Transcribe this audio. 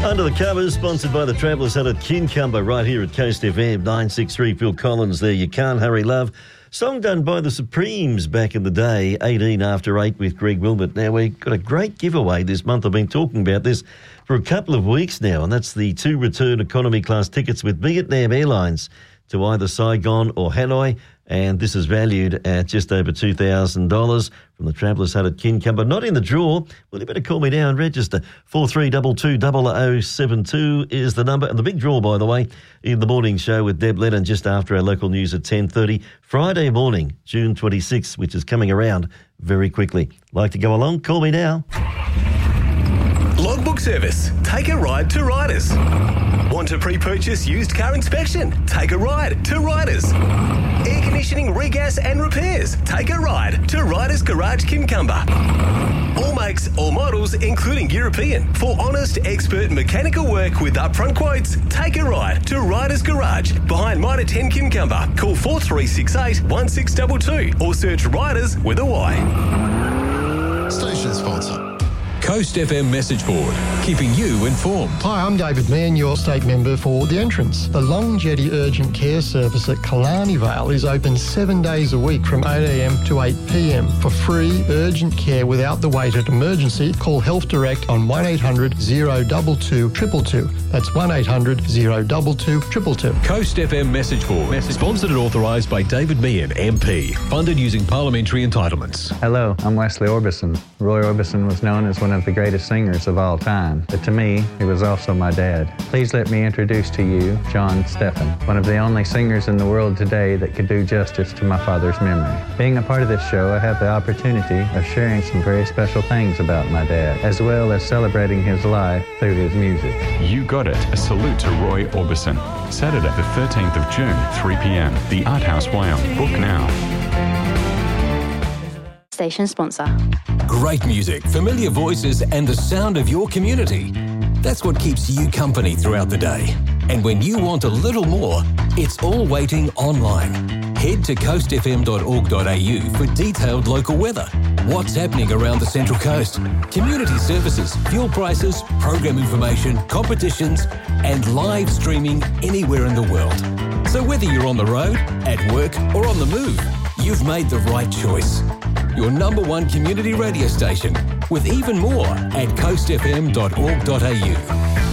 Under the Covers, sponsored by the Travellers Hut at Kincumber, right here at Coast FM. 963 Phil Collins there. You Can't Hurry Love. Song done by the Supremes back in the day, 18 after 8 with Greg Wilmot. Now, we've got a great giveaway this month. I've been talking about this for a couple of weeks now, and that's the 2 return economy class tickets with Vietnam Airlines to either Saigon or Hanoi. And this is valued at just over $2,000 from the Travellers Hut at Kincumber. Not in the draw. Well, you better call me now and register. 4322 is the number. And the big draw, by the way, in the morning show with Deb Lennon just after our local news at 10:30. Friday morning, June 26th, which is coming around very quickly. Like to go along? Call me now. Logbook service. Take a ride to Riders. Want to pre-purchase used car inspection? Take a ride to Riders. Air conditioning, regas and repairs? Take a ride to Riders Garage Kincumber. All makes, all models, including European. For honest, expert mechanical work with upfront quotes, take a ride to Riders Garage behind Mitre 10 Kincumber. Call 4368 1622 or search Riders with a Y. Station sponsor. Coast FM message board, keeping you informed. Hi, I'm David Mann, your state member for The Entrance. The Long Jetty Urgent Care Service at Killarney Vale is open 7 days a week from 8am to 8pm. For free urgent care without the wait at emergency, call Health Direct on 1800 022 222. That's 1800 022 222. Coast FM message board, sponsored and authorised by David Meehan, MP. Funded using parliamentary entitlements. Hello, I'm Wesley Orbison. Roy Orbison was known as one of the greatest singers of all time, but to me, he was also my dad. Please let me introduce to you John Steffen, one of the only singers in the world today that could do justice to my father's memory. Being a part of this show, I have the opportunity of sharing some very special things about my dad, as well as celebrating his life through his music. You got it. A salute to Roy Orbison. Saturday the 13th of June, 3pm, the Art House Whale. Book now. Station sponsor. Great music, familiar voices and the sound of your community. That's what keeps you company throughout the day. And when you want a little more, it's all waiting online. Head to coastfm.org.au for detailed local weather, what's happening around the Central Coast, community services, fuel prices, program information, competitions, and live streaming anywhere in the world. So whether you're on the road, at work, or on the move, you've made the right choice. Your number one community radio station, with even more at coastfm.org.au.